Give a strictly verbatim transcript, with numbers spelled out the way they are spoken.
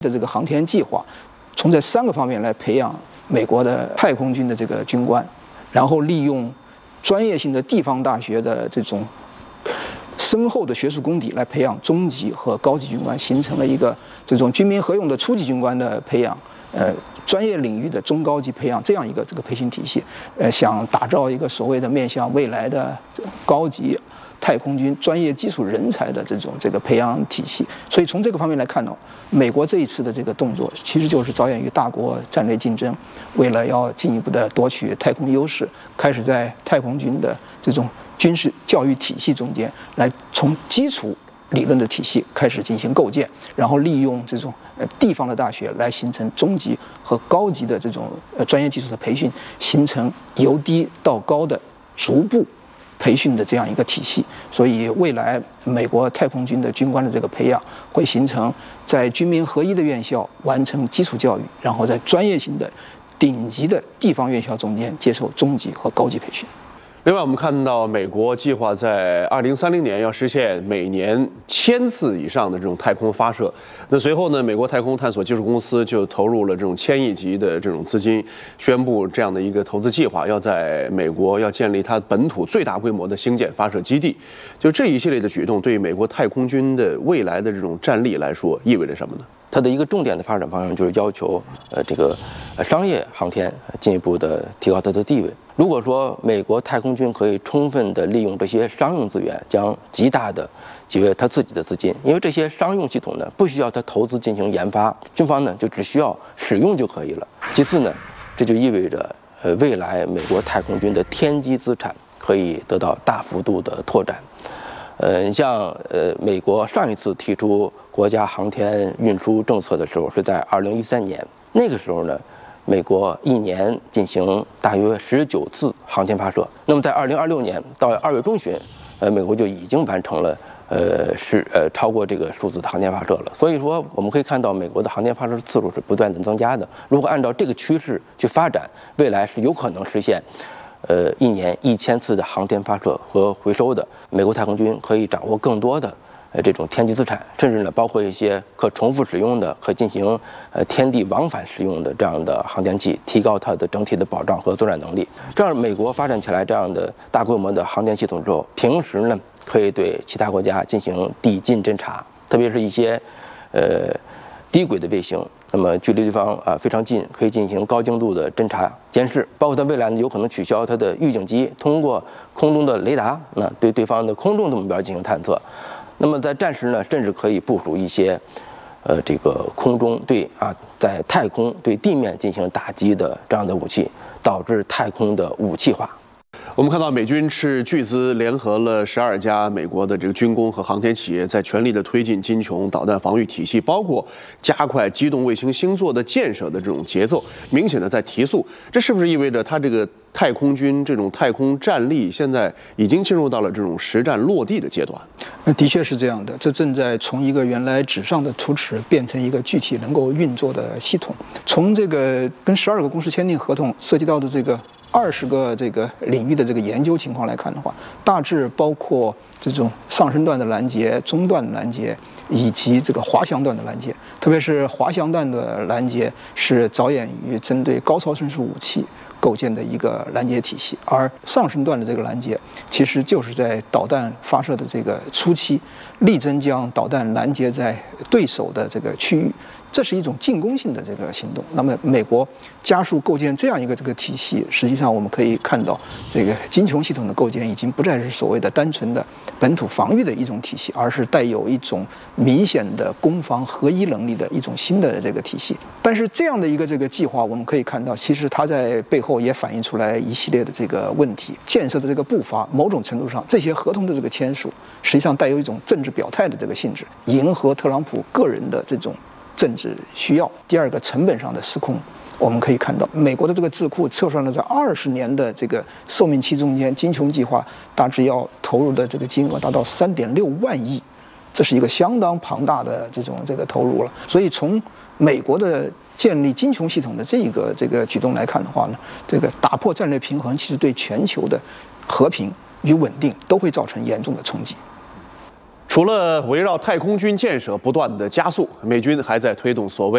的这个航天计划，从这三个方面来培养美国的太空军的这个军官，然后利用专业性的地方大学的这种深厚的学术功底来培养中级和高级军官，形成了一个这种军民合用的初级军官的培养，呃，专业领域的中高级培养这样一个这个培训体系，呃，想打造一个所谓的面向未来的高级太空军专业技术人才的这种这个培养体系。所以从这个方面来看呢，美国这一次的这个动作，其实就是着眼于大国战略竞争，为了要进一步的夺取太空优势，开始在太空军的这种军事教育体系中间，来从基础理论的体系开始进行构建，然后利用这种呃地方的大学来形成中级和高级的这种呃专业技术的培训，形成由低到高的逐步培训的这样一个体系。所以未来美国太空军的军官的这个培养，会形成在军民合一的院校完成基础教育，然后在专业性的顶级的地方院校中间接受中级和高级培训。 另外，我们看到美国计划在二零三零年要实现每年千次以上的这种太空发射。那随后呢，美国太空探索技术公司就投入了这种千亿级的这种资金，宣布这样的一个投资计划，要在美国要建立它本土最大规模的星舰发射基地。就这一系列的举动，对于美国太空军的未来的这种战力来说，意味着什么呢？ 它的一个重点的发展方向就是要求，呃，这个呃商业航天进一步的提高它的地位。如果说美国太空军可以充分的利用这些商用资源，将极大的节约它自己的资金，因为这些商用系统呢，不需要它投资进行研发，军方呢就只需要使用就可以了。其次呢，这就意味着，呃，未来美国太空军的天基资产可以得到大幅度的拓展。呃，你像呃，美国上一次提出国家航天运输政策的时候是在二零一三年，那个时候呢，美国一年进行大约十九次航天发射。那么在二零二六年到二月中旬，呃，美国就已经完成了呃是呃超过这个数字的航天发射了。所以说，我们可以看到美国的航天发射次数是不断的增加的。如果按照这个趋势去发展，未来是有可能实现呃，一年一千次的航天发射和回收的。美国太空军可以掌握更多的呃这种天基资产，甚至呢包括一些可重复使用的、可进行呃天地往返使用的这样的航天器，提高它的整体的保障和作战能力。这样，美国发展起来这样的大规模的航天系统之后，平时呢可以对其他国家进行抵近侦察，特别是一些呃低轨的卫星。那么距离对方啊非常近，可以进行高精度的侦察监视，包括它未来呢有可能取消它的预警机，通过空中的雷达，那对对方的空中的目标进行探测。那么在战时呢，甚至可以部署一些，呃，这个空中对啊，在太空对地面进行打击的这样的武器，导致太空的武器化。 我们看到美军斥巨资联合了十二家美国的这个军工和航天企业，在全力的推进金琼导弹防御体系，包括加快机动卫星星座的建设的这种节奏，明显的在提速。这是不是意味着它这个太空军这种太空战力现在已经进入到了这种实战落地的阶段？ 的确是这样的，这正在从一个原来纸上的图纸变成一个具体能够运作的系统。从这个跟十二个公司签订合同涉及到的这个二十个这个领域的这个研究情况来看的话，大致包括这种上升段的拦截、中段的拦截以及这个滑翔段的拦截。特别是滑翔段的拦截是着眼于针对高超声速武器构建的一个拦截体系，而上升段的这个拦截，其实就是在导弹发射的这个初期，力争将导弹拦截在对手的这个区域。这是一种进攻性的这个行动。那么，美国加速构建这样一个这个体系，实际上我们可以看到，这个金琼系统的构建已经不再是所谓的单纯的本土防御的一种体系，而是带有一种明显的攻防合一能力的一种新的这个体系。但是，这样的一个这个计划，我们可以看到，其实它在背后也反映出来一系列的这个问题。建设的这个步伐，某种程度上，这些合同的这个签署，实际上带有一种政治表态的这个性质，迎合特朗普个人的这种政治需要。第二个，成本上的失控，我们可以看到，美国的这个智库测算了在二十年的这个寿命期中间，金琼计划大致要投入的这个金额达到三点六万亿，这是一个相当庞大的这种这个投入了。所以从美国的建立金琼系统的这个这个举动来看的话呢，这个打破战略平衡，其实对全球的和平与稳定都会造成严重的冲击。除了围绕太空军建设不断的加速，美军还在推动所谓